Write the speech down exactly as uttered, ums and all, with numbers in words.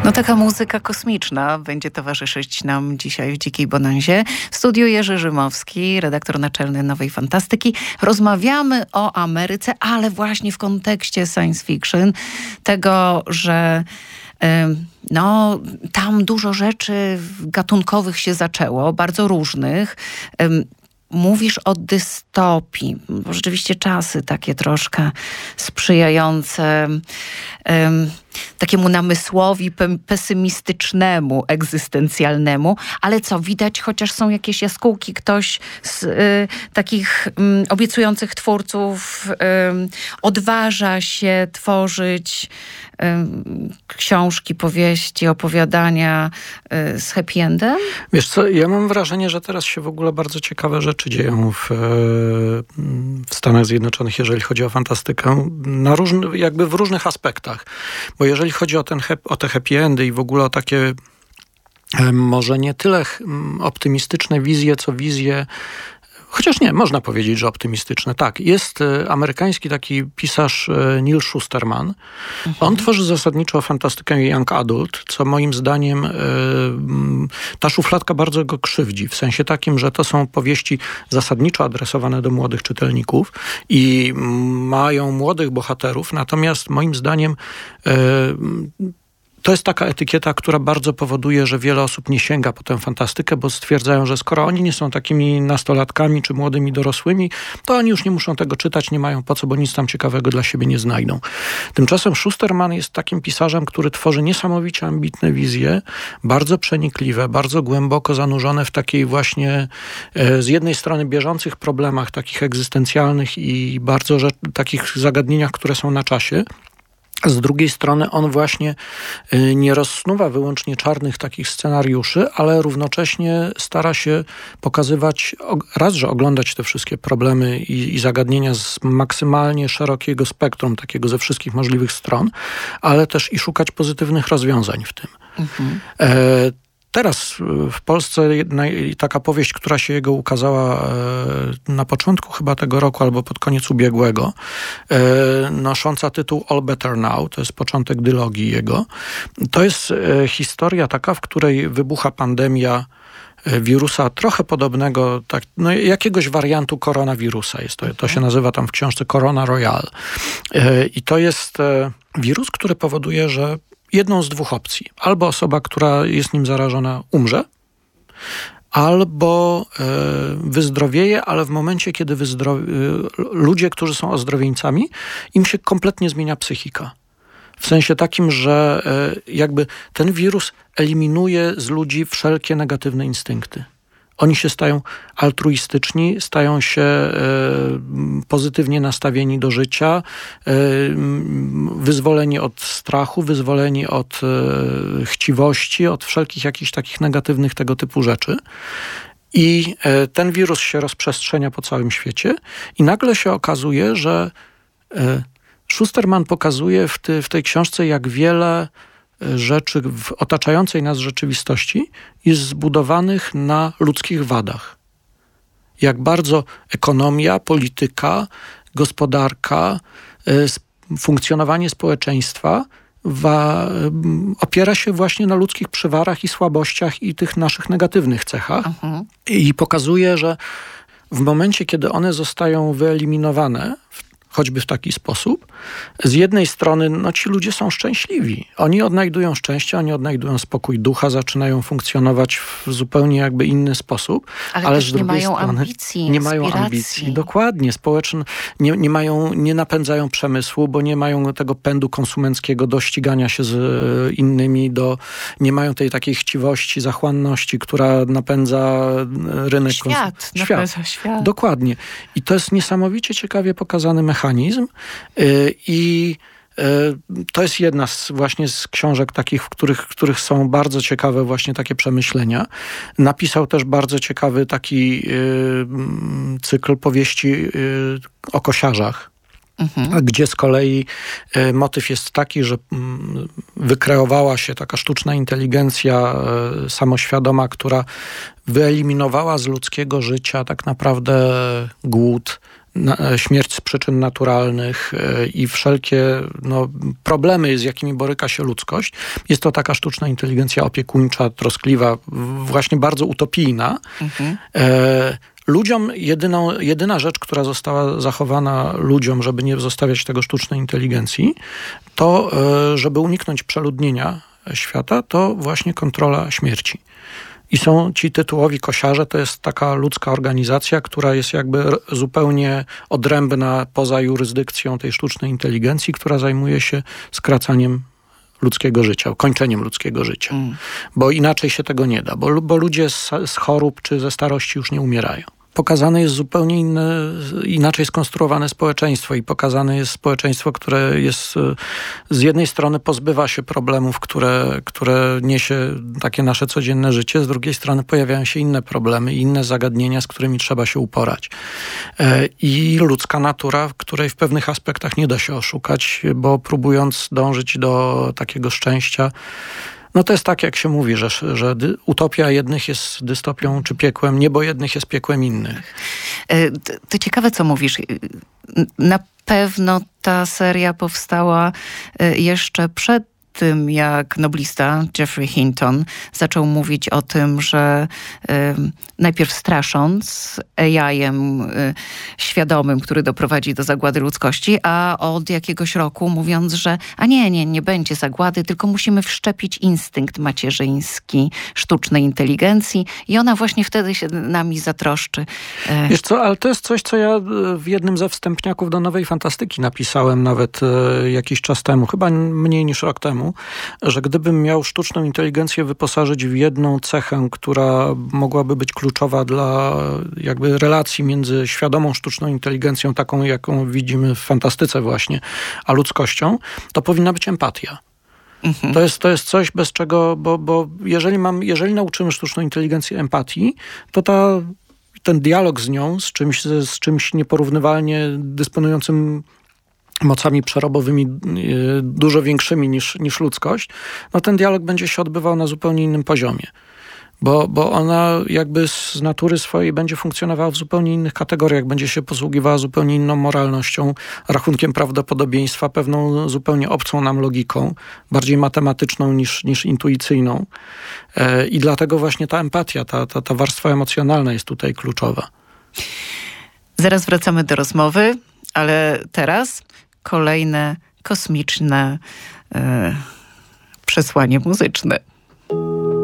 No taka muzyka kosmiczna będzie towarzyszyć nam dzisiaj w Dzikiej Bonanzie. W studiu Jerzy Rzymowski, redaktor naczelny Nowej Fantastyki. Rozmawiamy o Ameryce, ale właśnie w kontekście science fiction. Tego, że no, tam dużo rzeczy gatunkowych się zaczęło, bardzo różnych. Mówisz o dystopii, bo rzeczywiście czasy takie troszkę sprzyjające um, takiemu namysłowi pe- pesymistycznemu, egzystencjalnemu, ale co, widać, chociaż są jakieś jaskółki, ktoś z y, takich y, obiecujących twórców y, odważa się tworzyć y, książki, powieści, opowiadania y, z happy endem? Wiesz co, ja mam wrażenie, że teraz się w ogóle bardzo ciekawe rzeczy dzieją w, w Stanach Zjednoczonych, jeżeli chodzi o fantastykę, na różny, jakby w różnych aspektach. Bo jeżeli chodzi o, ten, o te happy endy i w ogóle o takie może nie tyle optymistyczne wizje, co wizje, chociaż nie, można powiedzieć, że optymistyczne. Tak, jest amerykański taki pisarz Neil Shusterman. Mhm. On tworzy zasadniczo fantastykę young adult, co moim zdaniem ta szufladka bardzo go krzywdzi. W sensie takim, że to są powieści zasadniczo adresowane do młodych czytelników i mają młodych bohaterów, natomiast moim zdaniem to jest taka etykieta, która bardzo powoduje, że wiele osób nie sięga po tę fantastykę, bo stwierdzają, że skoro oni nie są takimi nastolatkami czy młodymi dorosłymi, to oni już nie muszą tego czytać, nie mają po co, bo nic tam ciekawego dla siebie nie znajdą. Tymczasem Shusterman jest takim pisarzem, który tworzy niesamowicie ambitne wizje, bardzo przenikliwe, bardzo głęboko zanurzone w takiej właśnie e, z jednej strony bieżących problemach takich egzystencjalnych i bardzo rzecz, takich zagadnieniach, które są na czasie. Z drugiej strony on właśnie nie rozsnuwa wyłącznie czarnych takich scenariuszy, ale równocześnie stara się pokazywać, raz, że oglądać te wszystkie problemy i, i zagadnienia z maksymalnie szerokiego spektrum, takiego ze wszystkich możliwych stron, ale też i szukać pozytywnych rozwiązań w tym. Mhm. E, Teraz w Polsce jedna, taka powieść, która się jego ukazała na początku chyba tego roku albo pod koniec ubiegłego, nosząca tytuł All Better Now, to jest początek dylogii jego. To jest historia taka, w której wybucha pandemia wirusa trochę podobnego, tak, no jakiegoś wariantu koronawirusa. Jest to, to się nazywa tam w książce Corona Royale. I to jest wirus, który powoduje, że jedną z dwóch opcji. Albo osoba, która jest nim zarażona, umrze, albo e, wyzdrowieje, ale w momencie, kiedy wyzdrowie, ludzie, którzy są ozdrowieńcami, im się kompletnie zmienia psychika. W sensie takim, że e, jakby ten wirus eliminuje z ludzi wszelkie negatywne instynkty. Oni się stają altruistyczni, stają się e, pozytywnie nastawieni do życia, e, wyzwoleni od strachu, wyzwoleni od e, chciwości, od wszelkich jakichś takich negatywnych tego typu rzeczy. I e, ten wirus się rozprzestrzenia po całym świecie i nagle się okazuje, że e, Shusterman pokazuje w, ty, w tej książce, jak wiele rzeczy w otaczającej nas rzeczywistości jest zbudowanych na ludzkich wadach. Jak bardzo ekonomia, polityka, gospodarka, funkcjonowanie społeczeństwa wa, opiera się właśnie na ludzkich przywarach i słabościach i tych naszych negatywnych cechach. Uh-huh. I pokazuje, że w momencie, kiedy one zostają wyeliminowane, choćby w taki sposób, z jednej strony no, ci ludzie są szczęśliwi. Oni odnajdują szczęście, oni odnajdują spokój ducha, zaczynają funkcjonować w zupełnie jakby inny sposób. Ale, ale też z nie drugiej mają strony ambicji, nie mają inspiracji. ambicji. Dokładnie. Społeczne, nie, nie, mają, nie napędzają przemysłu, bo nie mają tego pędu konsumenckiego do ścigania się z e, innymi, do, nie mają tej takiej chciwości, zachłanności, która napędza rynek. Świat. Konsum- napędza świat. Dokładnie. I to jest niesamowicie ciekawie pokazany mechanizm. I to jest jedna z właśnie z książek takich, w których, w których są bardzo ciekawe właśnie takie przemyślenia. Napisał też bardzo ciekawy taki cykl powieści o kosiarzach. Mhm. Gdzie z kolei e, motyw jest taki, że m, wykreowała się taka sztuczna inteligencja e, samoświadoma, która wyeliminowała z ludzkiego życia tak naprawdę głód, na, śmierć z przyczyn naturalnych y, i wszelkie no, problemy, z jakimi boryka się ludzkość, jest to taka sztuczna inteligencja opiekuńcza, troskliwa, właśnie bardzo utopijna. Mhm. E, Ludziom jedyną, jedyna rzecz, która została zachowana ludziom, żeby nie zostawiać tego sztucznej inteligencji, to żeby uniknąć przeludnienia świata, to właśnie kontrola śmierci. I są ci tytułowi kosiarze, to jest taka ludzka organizacja, która jest jakby zupełnie odrębna poza jurysdykcją tej sztucznej inteligencji, która zajmuje się skracaniem ludzkiego życia, kończeniem ludzkiego życia. Mm. Bo inaczej się tego nie da, bo, bo ludzie z, z chorób czy ze starości już nie umierają. Pokazane jest zupełnie inne, inaczej skonstruowane społeczeństwo i pokazane jest społeczeństwo, które jest z jednej strony pozbywa się problemów, które, które niesie takie nasze codzienne życie, z drugiej strony pojawiają się inne problemy i inne zagadnienia, z którymi trzeba się uporać. I ludzka natura, której w pewnych aspektach nie da się oszukać, bo próbując dążyć do takiego szczęścia, no to jest tak, jak się mówi, że, że dy, utopia jednych jest dystopią czy piekłem, niebo jednych jest piekłem innych. To ciekawe, co mówisz. Na pewno ta seria powstała jeszcze przed tym, jak noblista Geoffrey Hinton zaczął mówić o tym, że y, najpierw strasząc A I-em y, świadomym, który doprowadzi do zagłady ludzkości, a od jakiegoś roku mówiąc, że a nie, nie, nie będzie zagłady, tylko musimy wszczepić instynkt macierzyński sztucznej inteligencji i ona właśnie wtedy się nami zatroszczy. Y. Wiesz co, ale to jest coś, co ja w jednym ze wstępniaków do Nowej Fantastyki napisałem nawet y, jakiś czas temu, chyba mniej niż rok temu, że gdybym miał sztuczną inteligencję wyposażyć w jedną cechę, która mogłaby być kluczowa dla jakby relacji między świadomą sztuczną inteligencją, taką jaką widzimy w fantastyce właśnie, a ludzkością, to powinna być empatia. Mhm. To jest, to jest coś, bez czego, bo, bo jeżeli, mam, jeżeli nauczymy sztuczną inteligencję empatii, to ta, ten dialog z nią, z czymś, z czymś nieporównywalnie dysponującym mocami przerobowymi dużo większymi niż, niż ludzkość, no ten dialog będzie się odbywał na zupełnie innym poziomie. Bo, bo ona jakby z natury swojej będzie funkcjonowała w zupełnie innych kategoriach, będzie się posługiwała zupełnie inną moralnością, rachunkiem prawdopodobieństwa, pewną zupełnie obcą nam logiką, bardziej matematyczną niż, niż intuicyjną. E, I dlatego właśnie ta empatia, ta, ta, ta warstwa emocjonalna jest tutaj kluczowa. Zaraz wracamy do rozmowy, ale teraz kolejne kosmiczne e, przesłanie muzyczne.